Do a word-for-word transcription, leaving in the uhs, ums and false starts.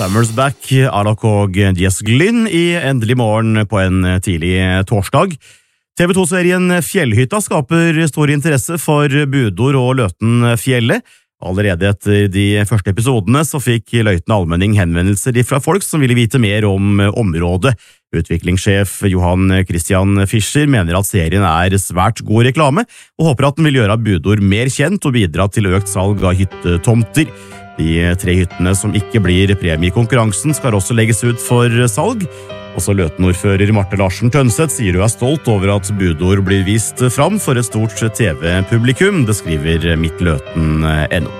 Summer's Back, Alok og Jess Glynn i Endelig morgen på en tidlig torsdag. T V to-serien Fjellhytta skaper stor interesse for Budor og Løtenfjellet. Allerede etter de første episodene så fikk Løiten Allmenning henvendelser fra folk som ville vite mer om området. Utviklingssjef Johan Christian Fischer mener at serien er svært god reklame, og håper at den vil gjøre Budor mer kjent og bidra til økt salg av hyttetomter. De tre hyttene som ikke blir premiekonkurransen skal også legges ut for salg. Også Løten-ordfører Marte Larsen Tønseth sier hun er stolt over at Budor blir vist fram for et stort T V-publikum, det skriver Midt Løten punkt no.